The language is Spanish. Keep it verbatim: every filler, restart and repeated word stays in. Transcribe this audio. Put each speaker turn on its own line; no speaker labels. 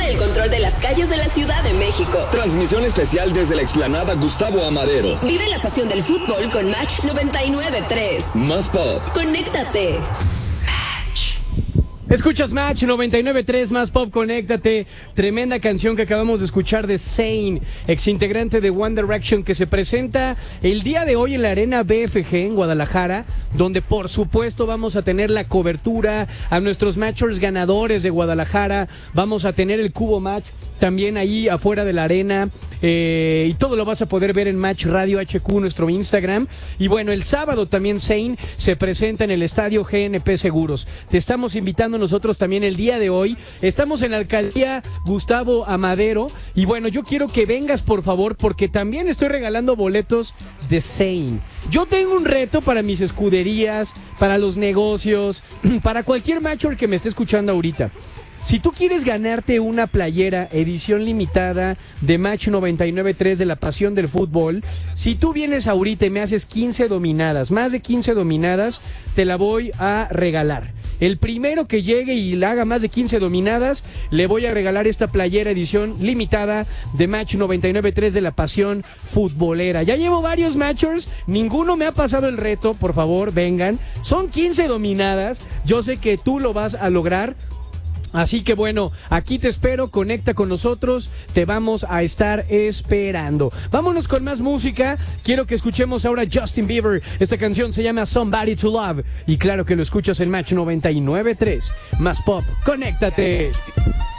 Toma el control de las calles de la Ciudad de México.
Transmisión especial desde la explanada Gustavo Amadero.
Vive la pasión del fútbol con Match noventa y nueve punto tres.
Más pop.
Conéctate.
Escuchas Match noventa y nueve punto tres, Más Pop, conéctate. Tremenda canción que acabamos de escuchar de Zayn, exintegrante de One Direction, que se presenta el día de hoy en la Arena B F G en Guadalajara, donde por supuesto vamos a tener la cobertura a nuestros matchers ganadores de Guadalajara. Vamos a tener el Cubo Match también ahí afuera de la arena, eh, y todo lo vas a poder ver en Match Radio H Q, nuestro Instagram. Y bueno, el sábado también Zayn se presenta en el Estadio G N P Seguros. Te estamos invitando nosotros también el día de hoy. Estamos en la alcaldía Gustavo Amadero y bueno, yo quiero que vengas por favor, porque también estoy regalando boletos de Zayn. Yo tengo un reto para mis escuderías, para los negocios, para cualquier matcher que me esté escuchando ahorita. Si tú quieres ganarte una playera edición limitada de Match noventa y nueve punto tres de la pasión del fútbol, si tú vienes ahorita y me haces quince dominadas, más de quince dominadas, te la voy a regalar. El primero que llegue y le haga más de quince dominadas, le voy a regalar esta playera edición limitada de Match noventa y nueve punto tres de la pasión futbolera. Ya llevo varios matchers, ninguno me ha pasado el reto, por favor, vengan. Son quince dominadas, yo sé que tú lo vas a lograr. Así que bueno, aquí te espero, conecta con nosotros, te vamos a estar esperando. Vámonos con más música, quiero que escuchemos ahora Justin Bieber. Esta canción se llama Somebody to Love y claro que lo escuchas en Match noventa y nueve punto tres. Más Pop, conéctate.